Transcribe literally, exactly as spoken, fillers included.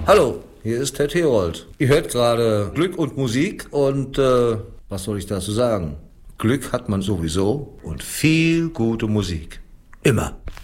Hallo, hier ist Ted Herold. Ihr hört gerade Glück und Musik und äh, was soll ich dazu sagen? Glück hat man sowieso und viel gute Musik. Immer.